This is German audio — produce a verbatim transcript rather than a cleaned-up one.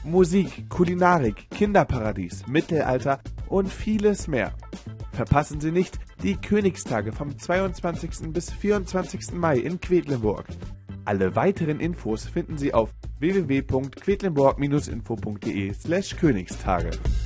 Musik, Kulinarik, Kinderparadies, Mittelalter und vieles mehr. Verpassen Sie nicht die Königstage vom zweiundzwanzigsten bis vierundzwanzigsten Mai in Quedlinburg. Alle weiteren Infos finden Sie auf w w w punkt quedlinburg Bindestrich info punkt de slash Königstage.